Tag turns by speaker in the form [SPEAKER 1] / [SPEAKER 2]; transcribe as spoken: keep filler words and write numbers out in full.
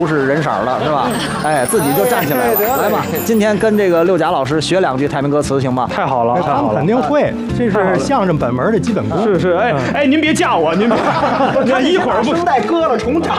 [SPEAKER 1] 不是人色儿了，是吧？哎，自己就站起来了，来吧，今天跟这个六甲老师学两句太平歌词，行吗？
[SPEAKER 2] 太好了，
[SPEAKER 3] 他们肯定会，这是相声本门的基本功。
[SPEAKER 2] 是是，哎哎，您别架我，您别，一会儿不
[SPEAKER 1] 带割了重长。